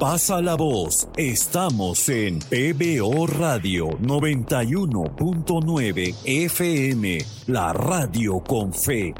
Pasa la voz. Estamos en PBO Radio 91.9 FM, la radio con fe.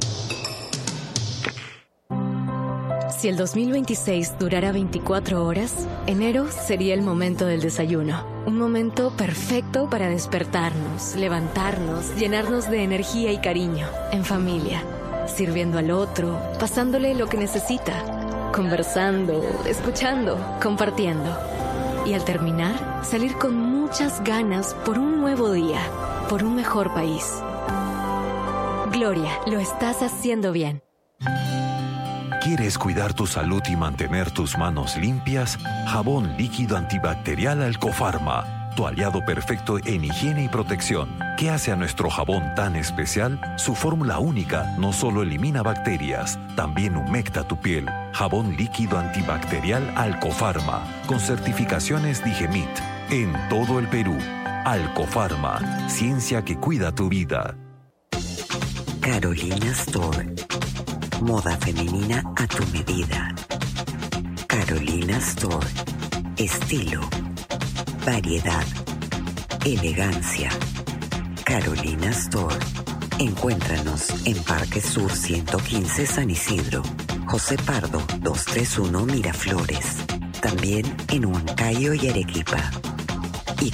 Si el 2026 durara 24 horas, enero sería el momento del desayuno. Un momento perfecto para despertarnos, levantarnos, llenarnos de energía y cariño, en familia, sirviendo al otro, pasándole lo que necesita, conversando, escuchando, compartiendo. Y al terminar, salir con muchas ganas por un nuevo día, por un mejor país. Gloria, lo estás haciendo bien. ¿Quieres cuidar tu salud y mantener tus manos limpias? Jabón líquido antibacterial Alcofarma, tu aliado perfecto en higiene y protección. ¿Qué hace a nuestro jabón tan especial? Su fórmula única no solo elimina bacterias, también humecta tu piel. Jabón líquido antibacterial Alcofarma, con certificaciones Digemit, en todo el Perú. Alcofarma, ciencia que cuida tu vida. Carolina Store. Moda femenina a tu medida. Carolina Store. Estilo, variedad, elegancia. Carolina Store. Encuéntranos en Parque Sur 115 San Isidro, José Pardo 231 Miraflores. También en Huancayo y Arequipa. Y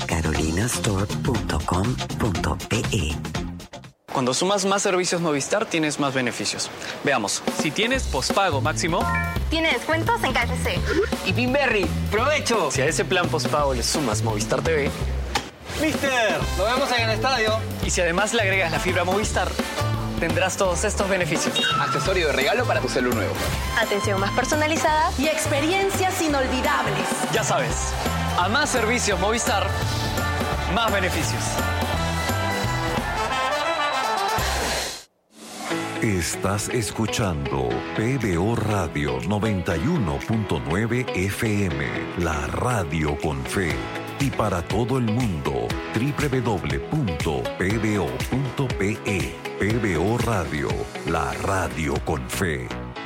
carolinastore.com.pe. Cuando sumas más servicios Movistar, tienes más beneficios. Veamos. Si tienes pospago máximo, tiene descuentos en KFC. Y Pinberry, ¡provecho! Si a ese plan pospago le sumas Movistar TV, ¡Mister! ¡Lo vemos en el estadio! Y si además le agregas la fibra Movistar, tendrás todos estos beneficios. Accesorio de regalo para tu celu nuevo. Atención más personalizada y experiencias inolvidables. Ya sabes, a más servicios Movistar, más beneficios. Estás escuchando PBO Radio 91.9 FM, la radio con fe. Y para todo el mundo, www.pbo.pe. PBO Radio, la radio con fe.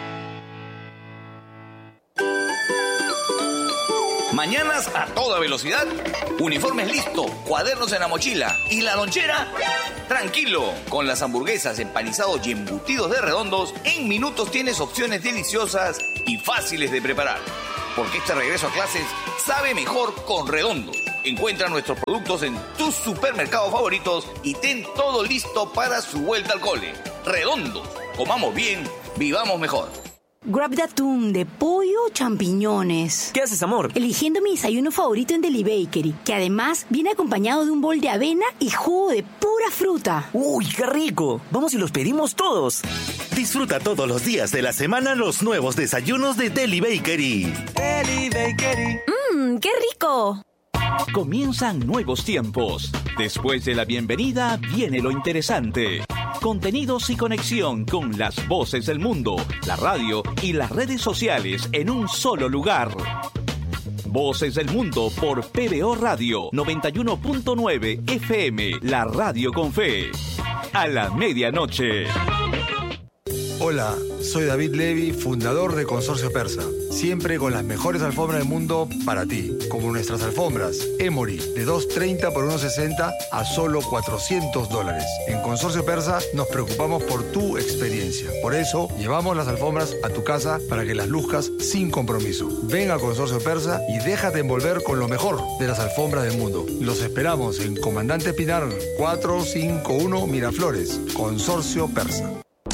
Mañanas a toda velocidad, uniformes listo, cuadernos en la mochila y la lonchera. Tranquilo, con las hamburguesas, empanizados y embutidos de Redondos, en minutos tienes opciones deliciosas y fáciles de preparar. Porque este regreso a clases sabe mejor con Redondos. Encuentra nuestros productos en tus supermercados favoritos y ten todo listo para su vuelta al cole. Redondos, comamos bien, vivamos mejor. Grab de atún, de pollo, champiñones. ¿Qué haces, amor? Eligiendo mi desayuno favorito en Deli Bakery, que además viene acompañado de un bol de avena y jugo de pura fruta. ¡Uy, qué rico! Vamos y los pedimos todos. Disfruta todos los días de la semana los nuevos desayunos de Deli Bakery. Deli Bakery. ¡Qué rico! Comienzan nuevos tiempos. Después de la bienvenida viene lo interesante. Contenidos y conexión con las voces del mundo, la radio y las redes sociales en un solo lugar. Voces del Mundo por PBO Radio 91.9 FM, la radio con fe. A la medianoche. Hola, soy David Levy, fundador de Consorcio Persa. Siempre con las mejores alfombras del mundo para ti, como nuestras alfombras Emory, de $230 por $160 a solo $400. En Consorcio Persa nos preocupamos por tu experiencia. Por eso, llevamos las alfombras a tu casa para que las luzcas sin compromiso. Ven a Consorcio Persa y déjate envolver con lo mejor de las alfombras del mundo. Los esperamos en Comandante Pinar 451 Miraflores. Consorcio Persa.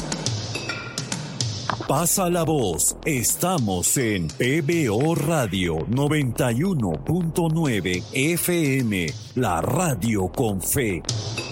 Pasa la voz. Estamos en PBO Radio 91.9 FM, la radio con fe.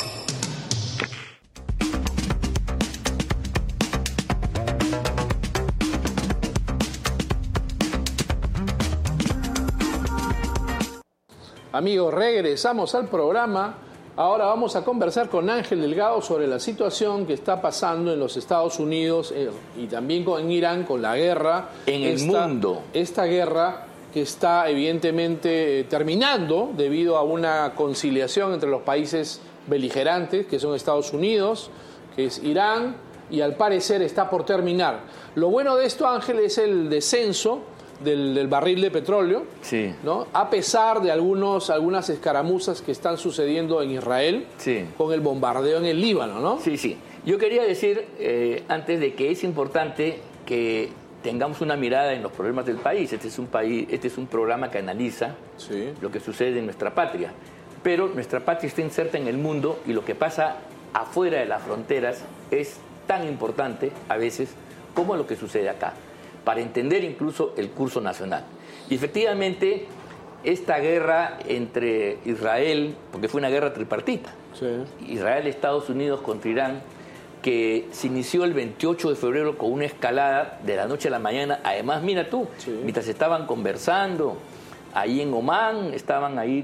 Amigos, regresamos al programa. Ahora vamos a conversar con Ángel Delgado sobre la situación que está pasando en los Estados Unidos y también en Irán con la guerra. En el mundo. Esta guerra que está evidentemente terminando debido a una conciliación entre los países beligerantes, que son Estados Unidos, que es Irán, y al parecer está por terminar. Lo bueno de esto, Ángel, es el descenso del barril de petróleo, sí, ¿no? A pesar de algunas escaramuzas que están sucediendo en Israel, sí, con el bombardeo en el Líbano, ¿no? Sí, sí. Yo quería decir, antes, de que es importante que tengamos una mirada en los problemas del país. Este es un programa que analiza lo que sucede en nuestra patria. Pero nuestra patria está inserta en el mundo y lo que pasa afuera de las fronteras es tan importante a veces como lo que sucede acá, para entender incluso el curso nacional. Y efectivamente, esta guerra entre Israel, porque fue una guerra tripartita, Israel, Estados Unidos contra Irán, que se inició el 28 de febrero con una escalada de la noche a la mañana. Además, mira tú, mientras estaban conversando ahí en Omán, estaban ahí,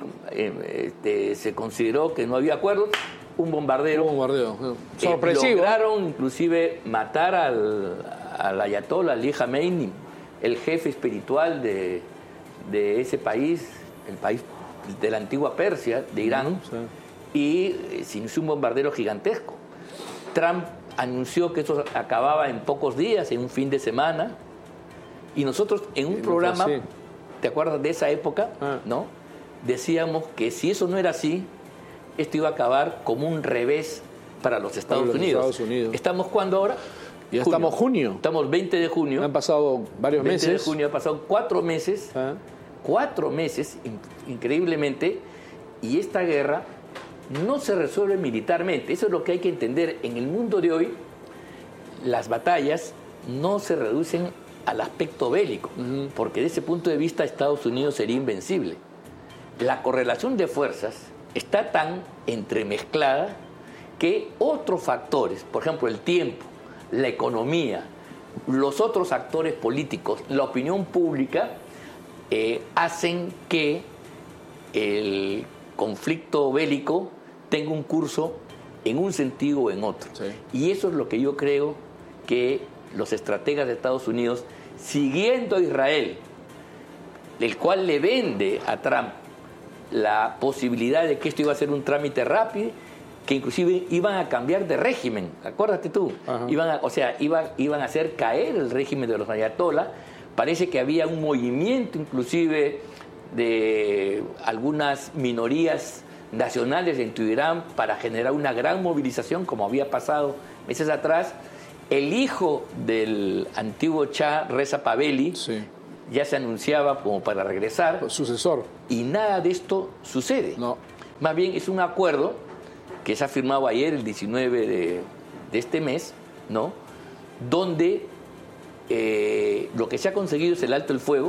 se consideró que no había acuerdos, un bombardeo. Sorpresivo. Lograron inclusive matar al ayatollah Ali Khamenei, el jefe espiritual de ese país, el país de la antigua Persia, de Irán, y se inició un bombardeo gigantesco. Trump anunció que eso acababa en pocos días, en un fin de semana, y nosotros en un programa, ¿te acuerdas de esa época? ¿No? Decíamos que si eso no era así, esto iba a acabar como un revés para los Estados Unidos. ¿Estamos cuándo ahora? Ya estamos junio. Estamos 20 de junio. Han pasado varios meses. 20 de junio, han pasado 4 meses. 4 meses, increíblemente, y esta guerra no se resuelve militarmente. Eso es lo que hay que entender. En el mundo de hoy, las batallas no se reducen al aspecto bélico, porque desde ese punto de vista Estados Unidos sería invencible. La correlación de fuerzas está tan entremezclada que otros factores, por ejemplo el tiempo, la economía, los otros actores políticos, la opinión pública, hacen que el conflicto bélico tenga un curso en un sentido o en otro. Y eso es lo que yo creo que los estrategas de Estados Unidos, siguiendo a Israel, el cual le vende a Trump la posibilidad de que esto iba a ser un trámite rápido, que inclusive iban a cambiar de régimen, acuérdate tú, iban a hacer caer el régimen de los ayatollah. Parece que había un movimiento inclusive de algunas minorías nacionales en Irán para generar una gran movilización, como había pasado meses atrás. El hijo del antiguo Shah, Reza Pahlavi, ya se anunciaba como para regresar. Sucesor. Y nada de esto sucede. No. Más bien es un acuerdo que se ha firmado ayer, el 19 de este mes, ¿no? Donde lo que se ha conseguido es el alto el fuego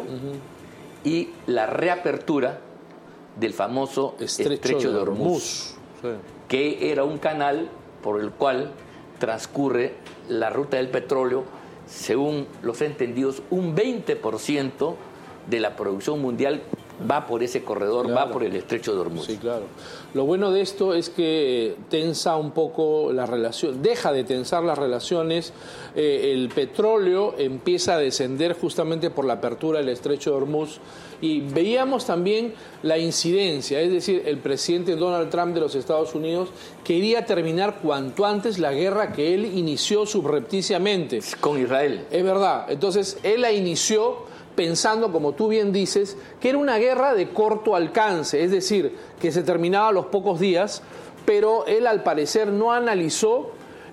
y la reapertura del famoso Estrecho de Hormuz, que era un canal por el cual transcurre la ruta del petróleo. Según los entendidos, un 20% de la producción mundial va por ese corredor, va por el Estrecho de Hormuz. Sí, claro. Lo bueno de esto es que tensa un poco la relación, deja de tensar las relaciones. El petróleo empieza a descender justamente por la apertura del Estrecho de Hormuz. Y veíamos también la incidencia, es decir, el presidente Donald Trump de los Estados Unidos quería terminar cuanto antes la guerra que él inició subrepticiamente. Con Israel. Es verdad. Entonces, él la inició pensando, como tú bien dices, que era una guerra de corto alcance, es decir, que se terminaba a los pocos días, pero él al parecer no analizó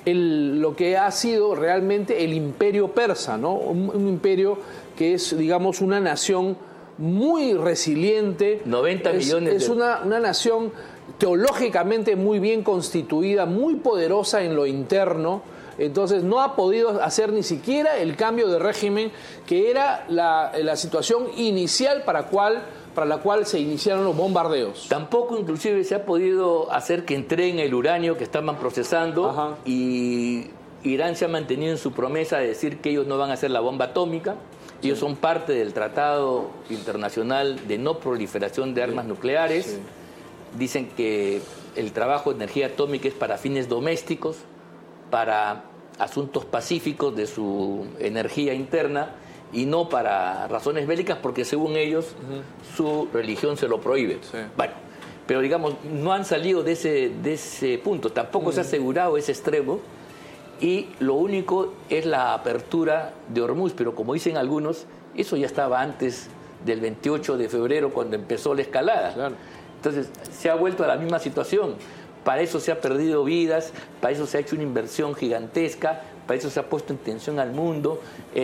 lo que ha sido realmente el imperio persa, ¿no? Un imperio que es, digamos, una nación muy resiliente. 90 millones. Es una nación teológicamente muy bien constituida, muy poderosa en lo interno. Entonces no ha podido hacer ni siquiera el cambio de régimen que era la situación inicial para la cual se iniciaron los bombardeos. Tampoco inclusive se ha podido hacer que entreguen el uranio que estaban procesando. Y Irán se ha mantenido en su promesa de decir que ellos no van a hacer la bomba atómica. Ellos son parte del Tratado Internacional de No Proliferación de Armas Nucleares. Dicen que el trabajo de energía atómica es para fines domésticos, para asuntos pacíficos de su energía interna y no para razones bélicas, porque según ellos su religión se lo prohíbe. Bueno, pero digamos, no han salido de ese punto, tampoco se ha asegurado ese extremo, y lo único es la apertura de Hormuz, pero como dicen algunos, Eso ya estaba antes del 28 de febrero cuando empezó la escalada. Claro. Entonces se ha vuelto a la misma situación. Para eso se ha perdido vidas, para eso se ha hecho una inversión gigantesca, para eso se ha puesto en tensión al mundo,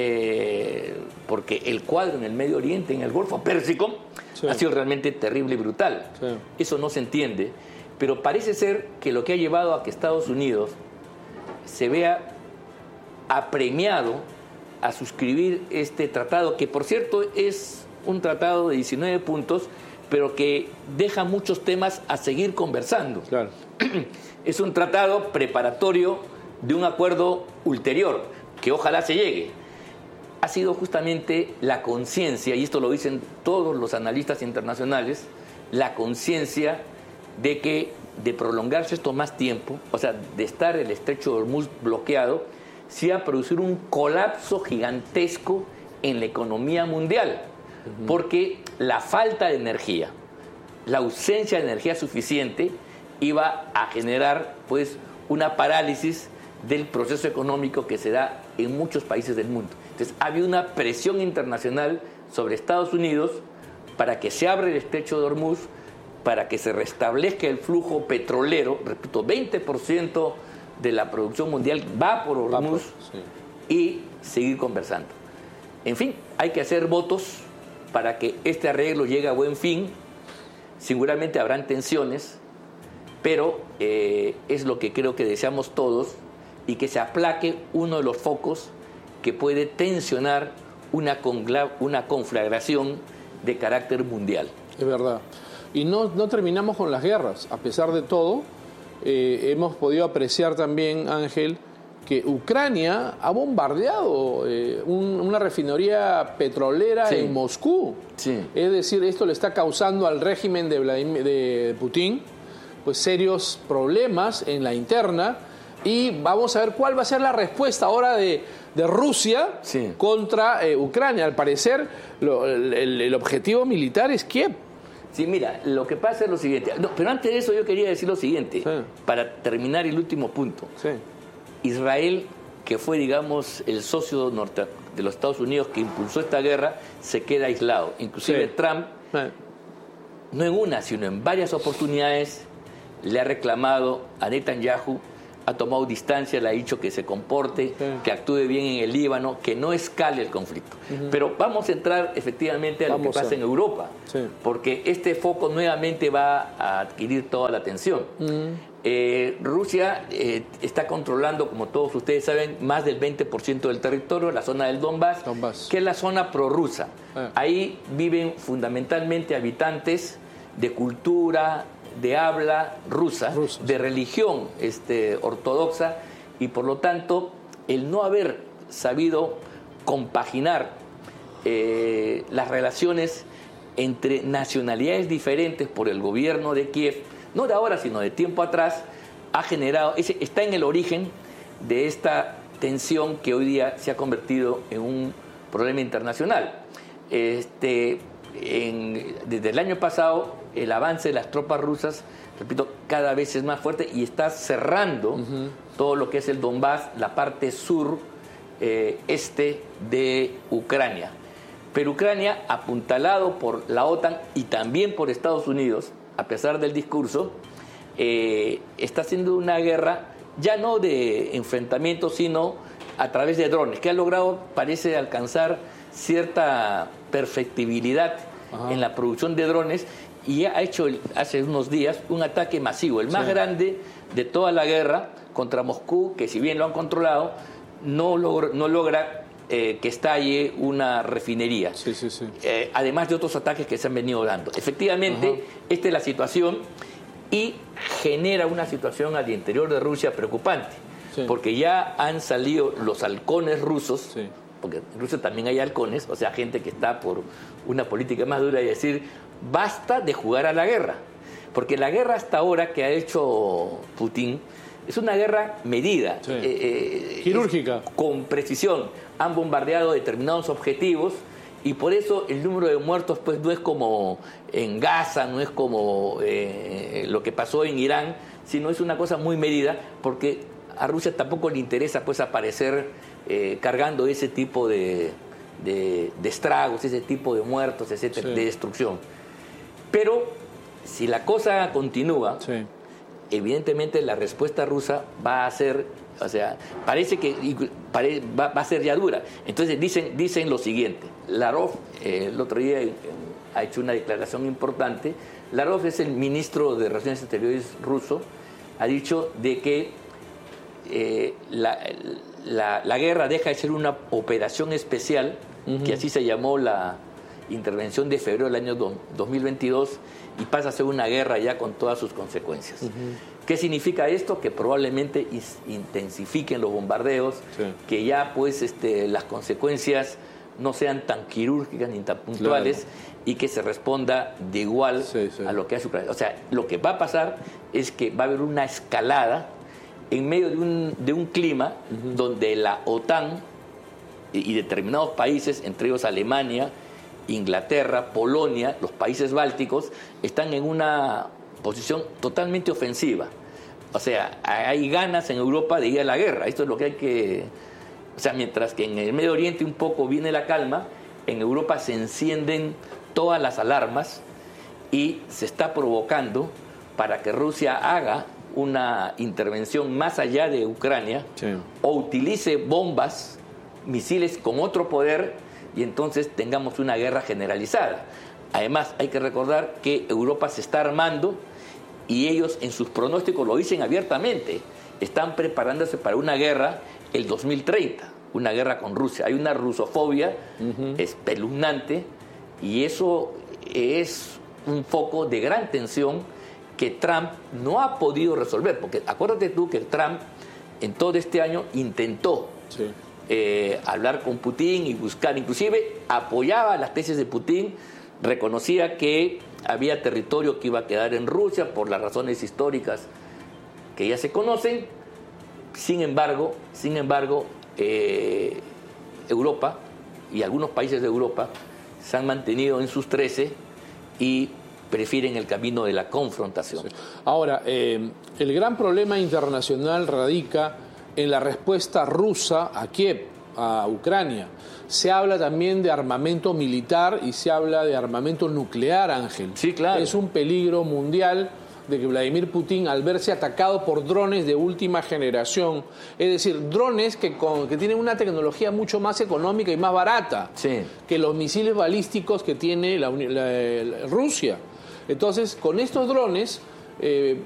porque el cuadro en el Medio Oriente, en el Golfo Pérsico, ha sido realmente terrible y brutal. Sí. Eso no se entiende, pero parece ser que lo que ha llevado a que Estados Unidos se vea apremiado a suscribir este tratado, que por cierto es un tratado de 19 puntos, pero que deja muchos temas a seguir conversando. Claro. Es un tratado preparatorio de un acuerdo ulterior, que ojalá se llegue. Ha sido justamente la conciencia, y esto lo dicen todos los analistas internacionales, la conciencia de que de prolongarse esto más tiempo, o sea, de estar el estrecho de Hormuz bloqueado, se iba a producir un colapso gigantesco en la economía mundial, porque la falta de energía, la ausencia de energía suficiente iba a generar pues una parálisis del proceso económico que se da en muchos países del mundo. Entonces había una presión internacional sobre Estados Unidos para que se abra el estrecho de Hormuz, para que se restablezca el flujo petrolero, repito, 20% de la producción mundial va por Hormuz, y seguir conversando. En fin, hay que hacer votos para que este arreglo llegue a buen fin. Seguramente habrán tensiones, pero es lo que creo que deseamos todos, y que se aplaque uno de los focos que puede tensionar una conflagración de carácter mundial. Es verdad. Y no terminamos con las guerras. A pesar de todo, hemos podido apreciar también, Ángel, que Ucrania ha bombardeado una refinería petrolera en Moscú. Sí. Es decir, esto le está causando al régimen de Putin pues serios problemas en la interna, y vamos a ver cuál va a ser la respuesta ahora de Rusia contra Ucrania. Al parecer el objetivo militar es Kiev. Sí, mira, lo que pasa es lo siguiente. No, pero antes de eso yo quería decir lo siguiente, para terminar el último punto. Israel, que fue, digamos, el socio de los Estados Unidos que impulsó esta guerra, se queda aislado. Inclusive Trump, no en una, sino en varias oportunidades, le ha reclamado a Netanyahu, ha tomado distancia, le ha dicho que se comporte, que actúe bien en el Líbano, que no escale el conflicto. Pero vamos a entrar efectivamente a lo que pasa en Europa, porque este foco nuevamente va a adquirir toda la atención. Rusia está controlando, como todos ustedes saben, más del 20% del territorio, la zona del Donbass, que es la zona prorrusa. Ahí viven fundamentalmente habitantes de cultura, de habla rusa, de religión ortodoxa, y por lo tanto el no haber sabido compaginar las relaciones entre nacionalidades diferentes por el gobierno de Kiev, no de ahora sino de tiempo atrás, ha generado, está en el origen de esta tensión que hoy día se ha convertido en un problema internacional. Desde el año pasado, el avance de las tropas rusas, repito, cada vez es más fuerte y está cerrando todo lo que es el Donbass, la parte sur este de Ucrania. Pero Ucrania, apuntalado por la OTAN y también por Estados Unidos, a pesar del discurso, está haciendo una guerra ya no de enfrentamiento, sino a través de drones, que ha logrado, parece, alcanzar cierta perfectibilidad en la producción de drones, y ha hecho hace unos días un ataque masivo, el más grande de toda la guerra, contra Moscú, que si bien lo han controlado, no logra que estalle una refinería. Además de otros ataques que se han venido dando. Efectivamente, esta es la situación, y genera una situación al interior de Rusia preocupante, porque ya han salido los halcones rusos, porque en Rusia también hay halcones, o sea, gente que está por una política más dura, y decir, basta de jugar a la guerra, porque la guerra hasta ahora que ha hecho Putin es una guerra medida, quirúrgica, con precisión. Han bombardeado determinados objetivos, y por eso el número de muertos pues no es como en Gaza, no es como lo que pasó en Irán, sino es una cosa muy medida, porque a Rusia tampoco le interesa pues aparecer cargando ese tipo de estragos, ese tipo de muertos, etcétera, de destrucción. Pero si la cosa continúa, evidentemente la respuesta rusa va a ser, o sea, parece que va a ser ya dura. Entonces dicen lo siguiente. Lavrov el otro día ha hecho una declaración importante. Lavrov es el ministro de Relaciones Exteriores ruso, ha dicho de que la guerra deja de ser una operación especial, que así se llamó la intervención de febrero del año 2022, y pasa a ser una guerra ya con todas sus consecuencias. ¿Qué significa esto? Que probablemente intensifiquen los bombardeos, que ya pues las consecuencias no sean tan quirúrgicas ni tan puntuales, y que se responda de igual a lo que hace Ucrania. O sea, lo que va a pasar es que va a haber una escalada en medio de un clima donde la OTAN y determinados países, entre ellos Alemania, Inglaterra, Polonia, los países bálticos, están en una posición totalmente ofensiva. O sea, hay ganas en Europa de ir a la guerra. Esto es lo que hay que... O sea, mientras que en el Medio Oriente un poco viene la calma, en Europa se encienden todas las alarmas y se está provocando para que Rusia haga una intervención más allá de Ucrania o utilice bombas, misiles con otro poder, y entonces tengamos una guerra generalizada. Además, hay que recordar que Europa se está armando y ellos en sus pronósticos lo dicen abiertamente. Están preparándose para una guerra el 2030, una guerra con Rusia. Hay una rusofobia espeluznante y eso es un foco de gran tensión que Trump no ha podido resolver. Porque acuérdate tú que Trump en todo este año intentó hablar con Putin y buscar, inclusive apoyaba las tesis de Putin, reconocía que había territorio que iba a quedar en Rusia por las razones históricas que ya se conocen. Sin embargo, Europa y algunos países de Europa se han mantenido en sus 13 y prefieren el camino de la confrontación. Ahora, el gran problema internacional radica en la respuesta rusa a Kiev, a Ucrania. Se habla también de armamento militar y se habla de armamento nuclear, Ángel. Sí, claro. Es un peligro mundial de que Vladimir Putin, al verse atacado por drones de última generación, es decir, drones que tienen una tecnología mucho más económica y más barata que los misiles balísticos que tiene Rusia. Entonces, con estos drones